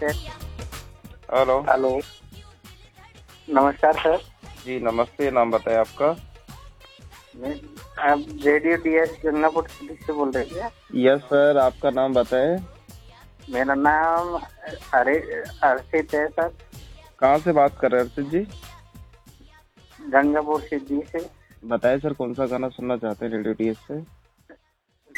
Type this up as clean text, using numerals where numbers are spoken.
Sir. Hello. Hello, नमस्कार sir. जी नमस्ते, नाम बताएं आपका। मैं आप रेडियो डीएस गंगापुर सिटी से बोल रहे हैं क्या? यस सर, आपका नाम बताएं। मेरा नाम अरे अर्षित है सर। कहाँ से बात कर रहे हैं अर्षित जी? गंगापुर सिटी से। बताएं सर, कौन सा गाना सुनना चाहते हैं रेडियो टीएस से?